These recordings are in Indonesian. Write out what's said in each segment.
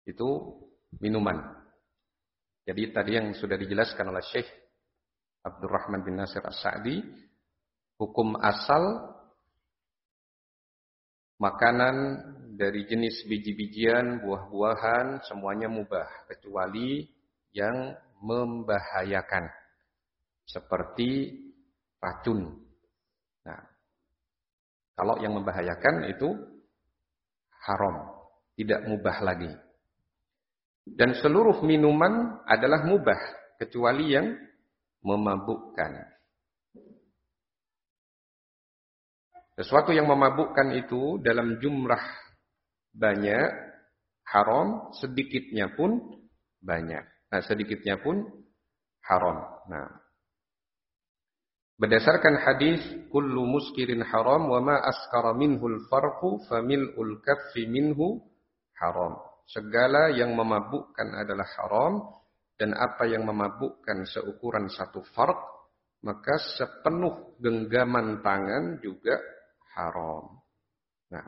Itu minuman. Jadi tadi yang sudah dijelaskan oleh Syekh Abdurrahman bin Nasir As-Sa'di, hukum asal makanan dari jenis biji-bijian, buah-buahan, semuanya mubah. Kecuali yang membahayakan. Seperti racun. Nah, kalau yang membahayakan itu haram. Tidak mubah lagi. Dan seluruh minuman adalah mubah. Kecuali yang memabukkan. Sesuatu yang memabukkan itu dalam jumlah banyak, haram, sedikitnya pun banyak. Nah, sedikitnya pun haram. Nah, berdasarkan hadis, kullu muskirin haram, wa ma askara minhul farqu, famil'ul kaffi minhu haram. Segala yang memabukkan adalah haram, dan apa yang memabukkan seukuran satu farq, maka sepenuh genggaman tangan juga haram. Nah,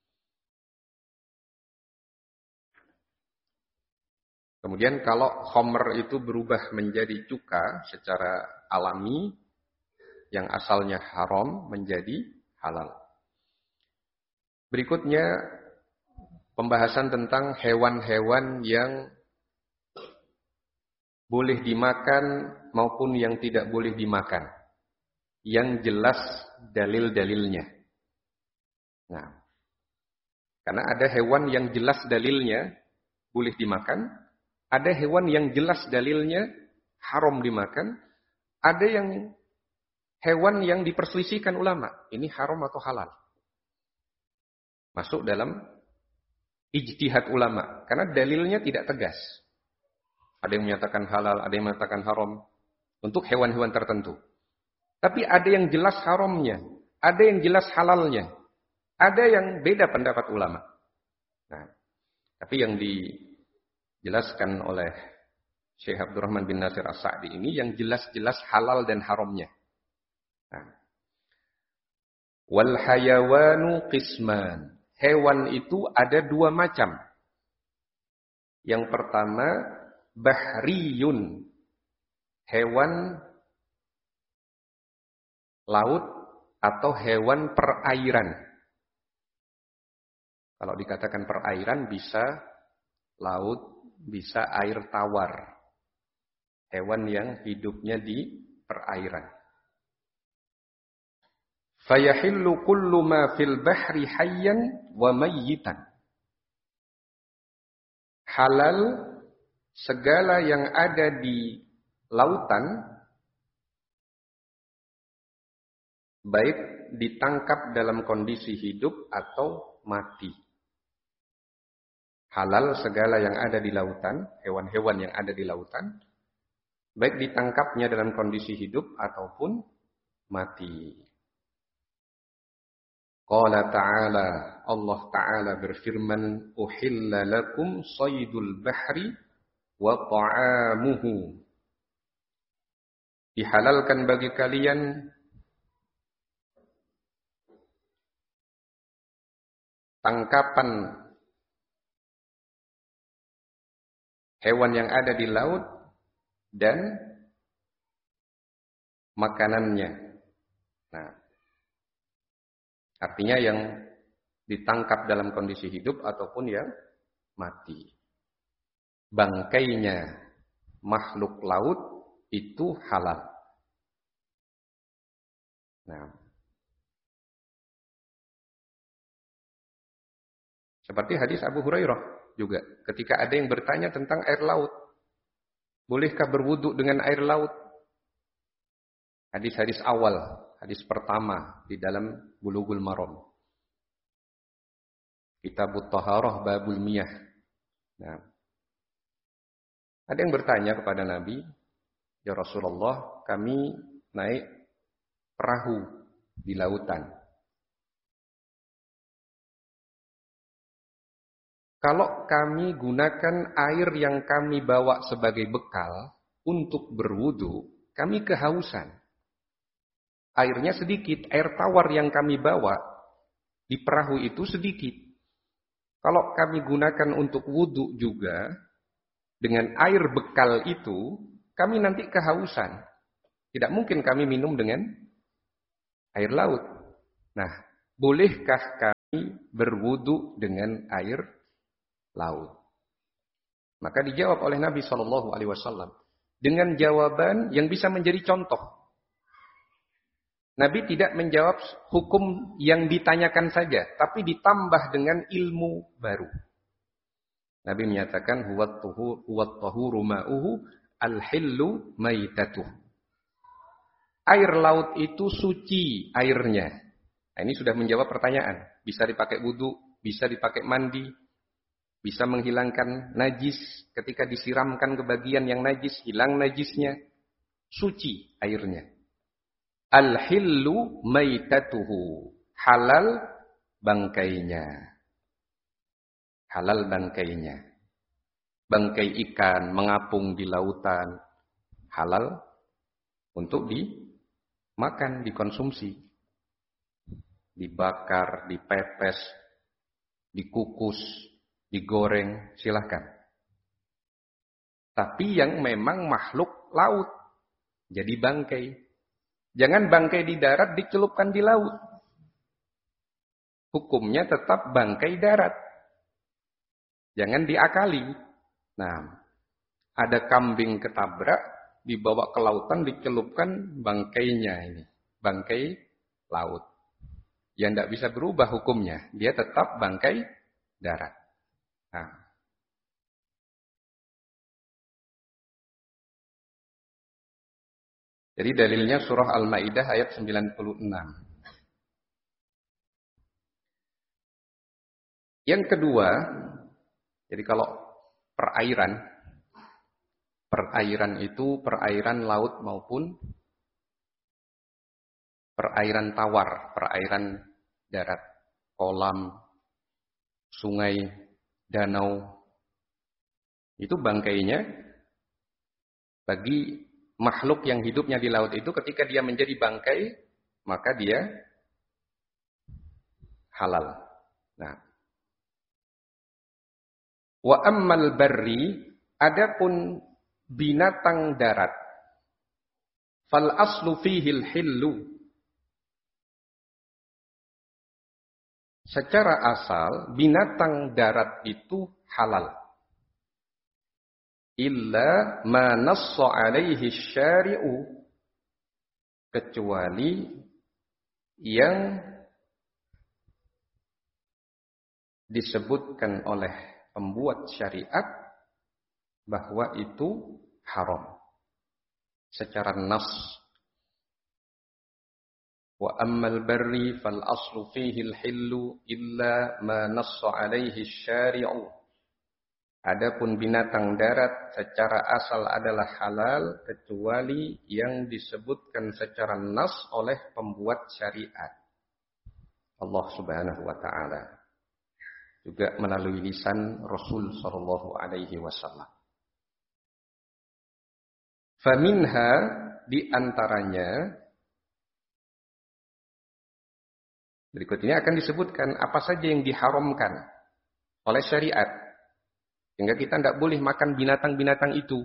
kemudian kalau khamr itu berubah menjadi cuka secara alami, yang asalnya haram menjadi halal. Berikutnya pembahasan tentang hewan-hewan yang boleh dimakan maupun yang tidak boleh dimakan, yang jelas dalil-dalilnya. Nah, karena ada hewan yang jelas dalilnya boleh dimakan, ada hewan yang jelas dalilnya haram dimakan, ada yang hewan yang diperselisihkan ulama, ini haram atau halal. Masuk dalam ijtihad ulama, karena dalilnya tidak tegas. Ada yang menyatakan halal, ada yang menyatakan haram untuk hewan-hewan tertentu. Tapi ada yang jelas haramnya, ada yang jelas halalnya. Ada yang beda pendapat ulama. Nah, tapi yang dijelaskan oleh Syekh Abdurrahman bin Nasir As-Sa'di ini yang jelas-jelas halal dan haramnya. Nah, wal hayawanu qisman. Hewan itu ada dua macam. Yang pertama, bahriyun. Hewan laut atau hewan perairan. Kalau dikatakan perairan bisa laut, bisa air tawar. Hewan yang hidupnya di perairan. Fayahillu kullu ma fil bahri hayyan wa mayyitan. Halal segala yang ada di lautan, baik ditangkap dalam kondisi hidup atau mati. Halal segala yang ada di lautan, hewan-hewan yang ada di lautan, baik ditangkapnya dalam kondisi hidup ataupun mati. Qala ta'ala, Allah Ta'ala berfirman, uhilla lakum saydul bahri wa ta'amuhu. Dihalalkan bagi kalian tangkapan hewan yang ada di laut dan makanannya. Nah, artinya yang ditangkap dalam kondisi hidup ataupun yang mati. Bangkainya makhluk laut itu halal. Nah, seperti hadis Abu Hurairah juga, ketika ada yang bertanya tentang air laut. Bolehkah berwudu dengan air laut? Hadis-hadis awal, hadis pertama di dalam Bulughul Maram. Kitabut Thaharah Babul Miyah. Nah, ada yang bertanya kepada Nabi, ya Rasulullah, kami naik perahu di lautan. Kalau kami gunakan air yang kami bawa sebagai bekal untuk berwudu, kami kehausan. Airnya sedikit, air tawar yang kami bawa di perahu itu sedikit. kalau kami gunakan untuk wudhu juga, dengan air bekal itu, kami nanti kehausan. Tidak mungkin kami minum dengan air laut. Nah, bolehkah kami berwudhu dengan air laut? Maka dijawab oleh Nabi SAW dengan jawaban yang bisa menjadi contoh. Nabi tidak menjawab hukum yang ditanyakan saja, tapi ditambah dengan ilmu baru. Nabi menyatakan huwat tahuru ma'uhu al-hillu maitatuh. Air laut itu suci airnya. Nah, ini sudah menjawab pertanyaan. Bisa dipakai wudu, bisa dipakai mandi, bisa menghilangkan najis. Ketika disiramkan ke bagian yang najis, hilang najisnya. Suci airnya. Al-hillu maitatuhu. Halal bangkainya. Halal bangkainya. Bangkai ikan mengapung di lautan. Halal untuk dimakan, dikonsumsi. Dibakar, dipepes, dikukus, digoreng, silahkan. Tapi yang memang makhluk laut. Jadi bangkai. Jangan bangkai di darat dicelupkan di laut. Hukumnya tetap bangkai darat. Jangan diakali. Nah, ada kambing ketabrak, dibawa ke lautan, dicelupkan bangkainya ini. Bangkai laut. Ya tidak bisa berubah hukumnya. Dia tetap bangkai darat. Nah. Jadi dalilnya surah Al-Maidah ayat 96. Yang kedua, jadi kalau perairan itu perairan laut maupun perairan tawar, perairan darat, kolam, sungai, danau. Itu bangkainya bagi makhluk yang hidupnya di laut itu ketika dia menjadi bangkai, maka dia halal. Nah, wa ammal barri, adapun binatang darat, fal aslu fihil hillu. Secara asal binatang darat itu halal. Illa ma nassa alaihi syari'u, kecuali yang disebutkan oleh pembuat syariat bahwa itu haram secara nas. Wa ammal barri fal aslu fihi al-hillu illa ma nassa alaihi syari'u. Adapun binatang darat secara asal adalah halal kecuali yang disebutkan secara nas oleh pembuat syariat. Allah Subhanahu wa taala. Juga melalui lisan Rasul sallallahu alaihi wasallam. Faminha, di antaranya, berikut ini akan disebutkan apa saja yang diharamkan oleh syariat. Sehingga kita tidak boleh makan binatang-binatang itu.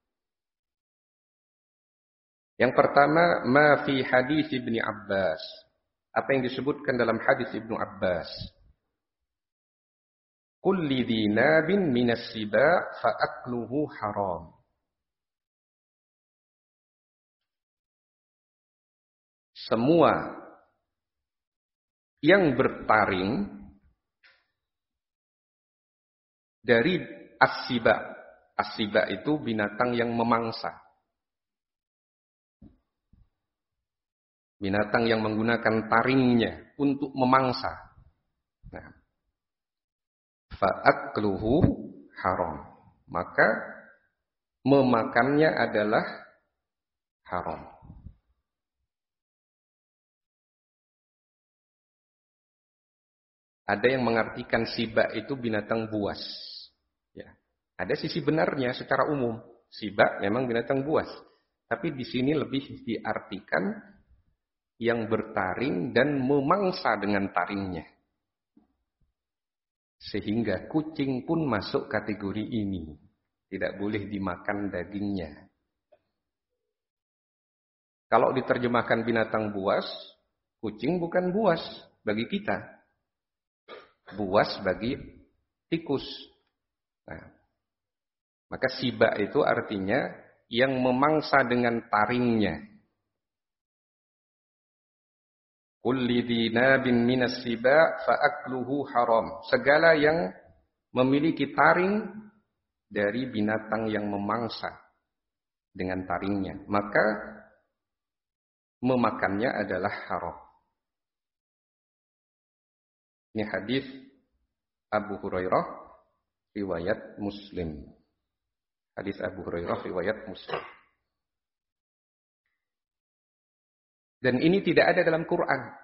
Yang pertama, ma fi hadis Ibnu Abbas. Apa yang disebutkan dalam hadis Ibnu Abbas. Kulli dhinabin minas siba' fa akluhu haram. Semua yang bertaring dari as-siba. As-siba itu binatang yang memangsa. Binatang yang menggunakan taringnya untuk memangsa. Nah, fa'akluhu haram. Maka memakannya adalah haram. Ada yang mengartikan siba itu binatang buas. Ya. Ada sisi benarnya secara umum. Siba memang binatang buas. Tapi di sini lebih diartikan yang bertaring dan memangsa dengan taringnya. Sehingga kucing pun masuk kategori ini. Tidak boleh dimakan dagingnya. Kalau diterjemahkan binatang buas, kucing bukan buas bagi kita. Buas bagi tikus. Nah, maka siba itu artinya yang memangsa dengan taringnya. Kulli dinabin minas siba fa'akluhu haram. Segala yang memiliki taring dari binatang yang memangsa dengan taringnya, maka memakannya adalah haram. Ini hadis Abu Hurairah riwayat Muslim. Hadis Abu Hurairah riwayat Muslim. Dan ini tidak ada dalam Quran.